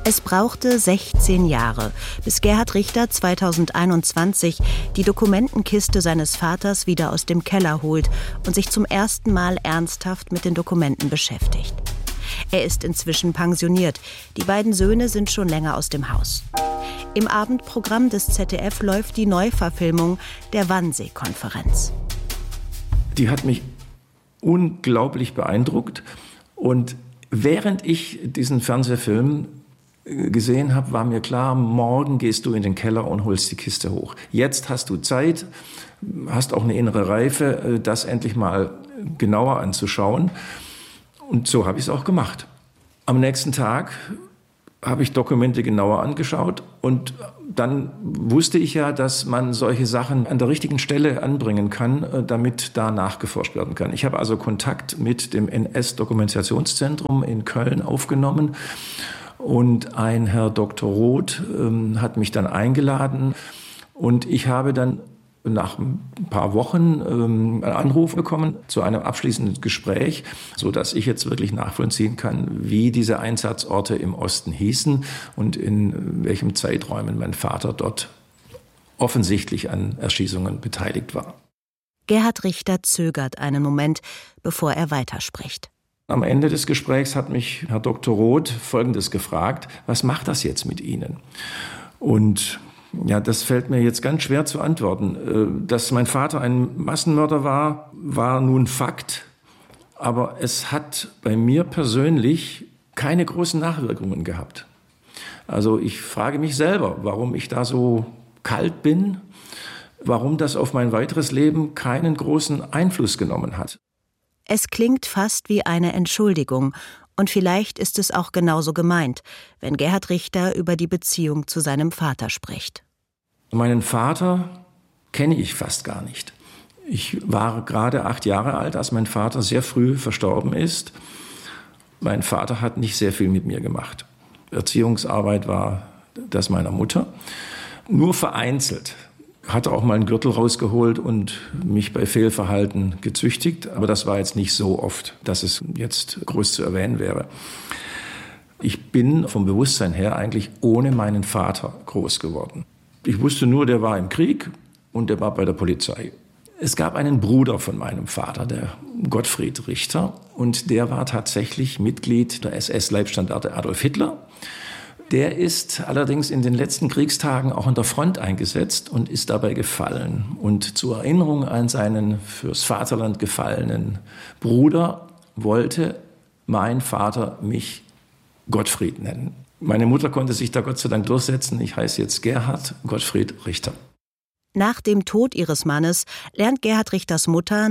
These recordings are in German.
Es brauchte 16 Jahre, bis Gerhard Richter 2021 die Dokumentenkiste seines Vaters wieder aus dem Keller holt und sich zum ersten Mal ernsthaft mit den Dokumenten beschäftigt. Er ist inzwischen pensioniert. Die beiden Söhne sind schon länger aus dem Haus. Im Abendprogramm des ZDF läuft die Neuverfilmung der Wannsee-Konferenz. Die hat mich unglaublich beeindruckt. Und während ich diesen Fernsehfilm gesehen habe, war mir klar, morgen gehst du in den Keller und holst die Kiste hoch. Jetzt hast du Zeit, hast auch eine innere Reife, das endlich mal genauer anzuschauen. Und so habe ich es auch gemacht. Am nächsten Tag habe ich Dokumente genauer angeschaut und dann wusste ich ja, dass man solche Sachen an der richtigen Stelle anbringen kann, damit da nachgeforscht werden kann. Ich habe also Kontakt mit dem NS-Dokumentationszentrum in Köln aufgenommen und ein Herr Dr. Roth hat mich dann eingeladen und ich habe dann nach ein paar Wochen einen Anruf bekommen zu einem abschließenden Gespräch, sodass ich jetzt wirklich nachvollziehen kann, wie diese Einsatzorte im Osten hießen und in welchen Zeiträumen mein Vater dort offensichtlich an Erschießungen beteiligt war. Gerhard Richter zögert einen Moment, bevor er weiterspricht. Am Ende des Gesprächs hat mich Herr Dr. Roth Folgendes gefragt: Was macht das jetzt mit Ihnen? Und ja, das fällt mir jetzt ganz schwer zu antworten. Dass mein Vater ein Massenmörder war, war nun Fakt. Aber es hat bei mir persönlich keine großen Nachwirkungen gehabt. Also ich frage mich selber, warum ich da so kalt bin, warum das auf mein weiteres Leben keinen großen Einfluss genommen hat. Es klingt fast wie eine Entschuldigung. Und vielleicht ist es auch genauso gemeint, wenn Gerhard Richter über die Beziehung zu seinem Vater spricht. Meinen Vater kenne ich fast gar nicht. Ich war gerade 8 Jahre alt, als mein Vater sehr früh verstorben ist. Mein Vater hat nicht sehr viel mit mir gemacht. Erziehungsarbeit war das meiner Mutter. Nur vereinzelt. Hat auch mal einen Gürtel rausgeholt und mich bei Fehlverhalten gezüchtigt. Aber das war jetzt nicht so oft, dass es jetzt groß zu erwähnen wäre. Ich bin vom Bewusstsein her eigentlich ohne meinen Vater groß geworden. Ich wusste nur, der war im Krieg und der war bei der Polizei. Es gab einen Bruder von meinem Vater, der Gottfried Richter. Und der war tatsächlich Mitglied der SS-Leibstandarte Adolf Hitler. Der ist allerdings in den letzten Kriegstagen auch an der Front eingesetzt und ist dabei gefallen. Und zur Erinnerung an seinen fürs Vaterland gefallenen Bruder wollte mein Vater mich Gottfried nennen. Meine Mutter konnte sich da Gott sei Dank durchsetzen. Ich heiße jetzt Gerhard Gottfried Richter. Nach dem Tod ihres Mannes lernt Gerhard Richters Mutter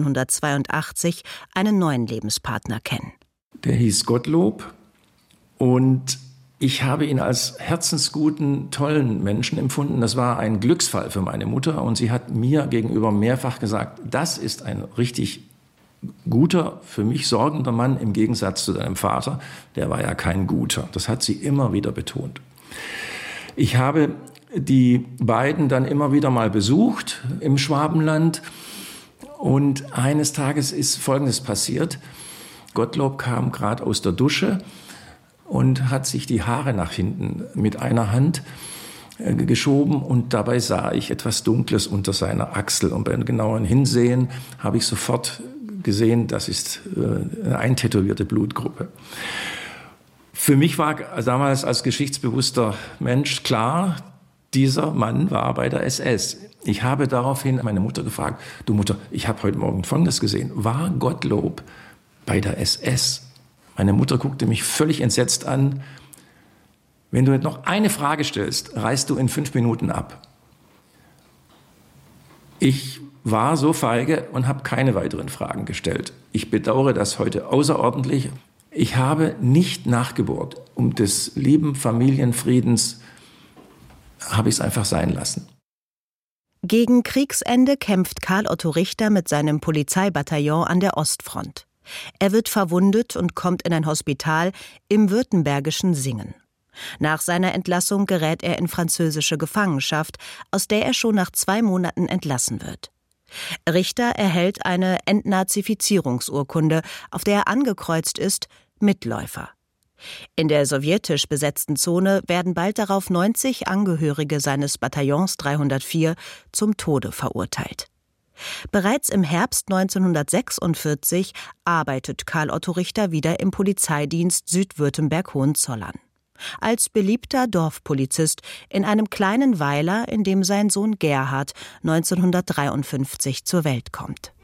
1982 einen neuen Lebenspartner kennen. Der hieß Gottlob und ich habe ihn als herzensguten, tollen Menschen empfunden. Das war ein Glücksfall für meine Mutter und sie hat mir gegenüber mehrfach gesagt, das ist ein richtig guter, für mich sorgender Mann im Gegensatz zu deinem Vater. Der war ja kein guter. Das hat sie immer wieder betont. Ich habe die beiden dann immer wieder mal besucht im Schwabenland und eines Tages ist Folgendes passiert. Gottlob kam gerade aus der Dusche und hat sich die Haare nach hinten mit einer Hand geschoben und dabei sah ich etwas Dunkles unter seiner Achsel. Und beim genauen Hinsehen habe ich sofort gesehen, das ist eine eintätowierte Blutgruppe. Für mich war damals als geschichtsbewusster Mensch klar, dieser Mann war bei der SS. Ich habe daraufhin meine Mutter gefragt, du Mutter, ich habe heute Morgen Folgendes gesehen, war Gottlob bei der SS? Meine Mutter guckte mich völlig entsetzt an. Wenn du noch eine Frage stellst, reist du in 5 Minuten ab. Ich war so feige und habe keine weiteren Fragen gestellt. Ich bedauere das heute außerordentlich. Ich habe nicht nachgebohrt. Um des lieben Familienfriedens habe ich es einfach sein lassen. Gegen Kriegsende kämpft Karl Otto Richter mit seinem Polizeibataillon an der Ostfront. Er wird verwundet und kommt in ein Hospital im württembergischen Singen. Nach seiner Entlassung gerät er in französische Gefangenschaft, aus der er schon nach 2 Monaten entlassen wird. Richter erhält eine Entnazifizierungsurkunde, auf der er angekreuzt ist Mitläufer. In der sowjetisch besetzten Zone werden bald darauf 90 Angehörige seines Bataillons 304 zum Tode verurteilt. Bereits im Herbst 1946 arbeitet Karl Otto Richter wieder im Polizeidienst Südwürttemberg-Hohenzollern. Als beliebter Dorfpolizist in einem kleinen Weiler, in dem sein Sohn Gerhard 1953 zur Welt kommt.